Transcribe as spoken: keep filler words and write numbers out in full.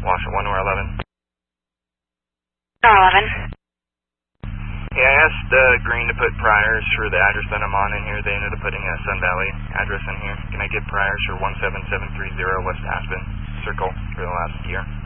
Washington one or eleven. eleven. Yeah, I asked uh, Green to put priors for the address that I'm on in here. They ended up putting a Sun Valley address in here. Can I get priors for one seven seven three zero West Aspen Circle for the last year?